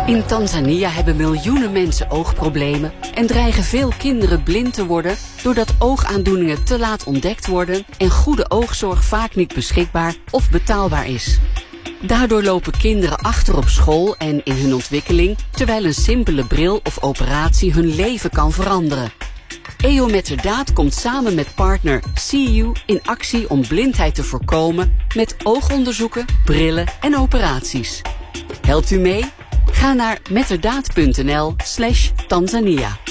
In Tanzania hebben miljoenen mensen oogproblemen en dreigen veel kinderen blind te worden doordat oogaandoeningen te laat ontdekt worden en goede oogzorg vaak niet beschikbaar of betaalbaar is. Daardoor lopen kinderen achter op school en in hun ontwikkeling, terwijl een simpele bril of operatie hun leven kan veranderen. EO Metterdaad komt samen met partner CU in actie om blindheid te voorkomen met oogonderzoeken, brillen en operaties. Helpt u mee? Ga naar metterdaad.nl/Tanzania.